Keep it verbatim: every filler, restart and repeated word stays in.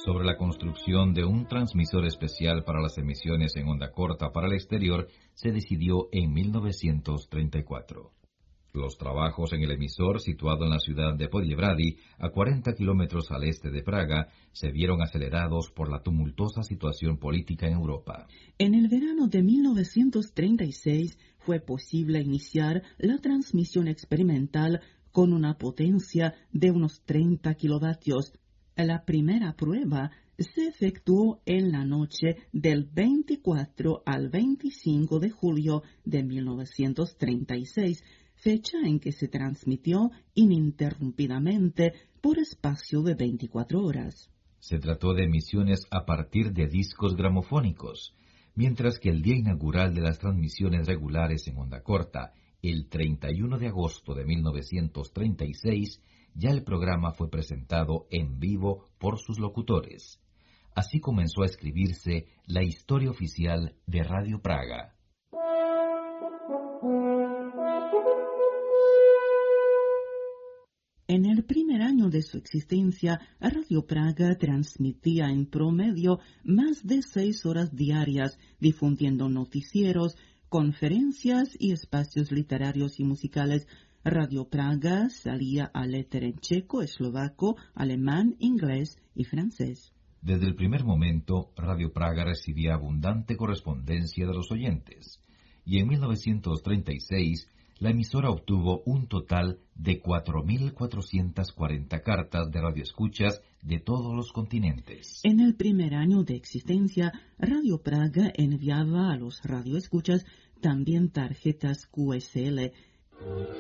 sobre la construcción de un transmisor especial para las emisiones en onda corta para el exterior se decidió en mil novecientos treinta y cuatro. Los trabajos en el emisor, situado en la ciudad de Poděbrady, a cuarenta kilómetros al este de Praga, se vieron acelerados por la tumultuosa situación política en Europa. En el verano de mil novecientos treinta y seis fue posible iniciar la transmisión experimental con una potencia de unos treinta kilovatios. La primera prueba se efectuó en la noche del veinticuatro al veinticinco de julio de mil novecientos treinta y seis, fecha en que se transmitió ininterrumpidamente por espacio de veinticuatro horas. Se trató de emisiones a partir de discos gramofónicos, mientras que el día inaugural de las transmisiones regulares en onda corta, el treinta y uno de agosto de mil novecientos treinta y seis, ya el programa fue presentado en vivo por sus locutores. Así comenzó a escribirse la historia oficial de Radio Praga. En el primer año de su existencia, Radio Praga transmitía en promedio más de seis horas diarias, difundiendo noticieros, conferencias y espacios literarios y musicales. Radio Praga salía al éter en checo, eslovaco, alemán, inglés y francés. Desde el primer momento, Radio Praga recibía abundante correspondencia de los oyentes, y en mil novecientos treinta y seis la emisora obtuvo un total de cuatro mil cuatrocientas cuarenta cartas de radioescuchas de todos los continentes. En el primer año de existencia, Radio Praga enviaba a los radioescuchas también tarjetas Q S L.